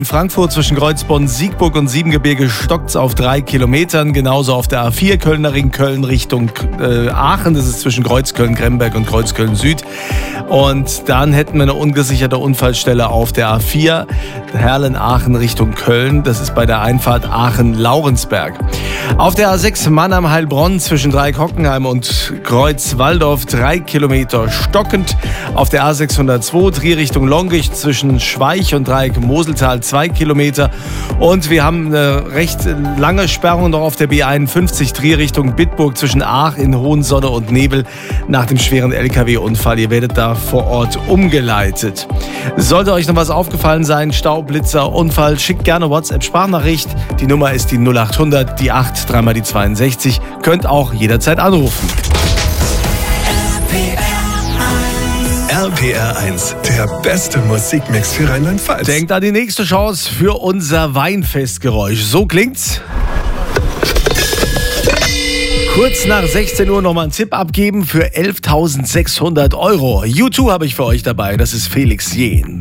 In Frankfurt zwischen Kreuzbonn, Siegburg und Siebengebirge stockt es auf 3 Kilometern. Genauso auf der A4 Kölner Ring, Köln Richtung Aachen. Das ist zwischen Kreuzköln-Gremberg und Kreuzköln-Süd. Und dann hätten wir eine ungesicherte Unfallstelle auf der A4 Herlen-Aachen Richtung Köln. Das ist bei der Einfahrt Aachen-Laurensberg. Auf der A6 Mannheim-Heilbronn zwischen Dreieck-Hockenheim und Kreuz-Walldorf 3 Kilometer stockend. Auf der A602 Trier Richtung Longicht zwischen Schweich und Dreieck-Moseltal 2 Kilometer. Und wir haben eine recht lange Sperrung noch auf der B51 Trier Richtung Bitburg zwischen Aach in hohen Sonne und Nebel nach dem schweren LKW-Unfall. Ihr werdet da vor Ort umgeleitet. Sollte euch noch was aufgefallen sein, Stau, Blitzer, Unfall, schickt gerne WhatsApp-Sprachnachricht. Die Nummer ist die 0800, die 8, dreimal die 62. Könnt auch jederzeit anrufen. RPR 1, der beste Musikmix für Rheinland-Pfalz. Denkt an die nächste Chance für unser Weinfestgeräusch. So klingt's. Kurz nach 16 Uhr nochmal einen Tipp abgeben für 11.600 €. U2 habe ich für euch dabei. Das ist Felix Jähn.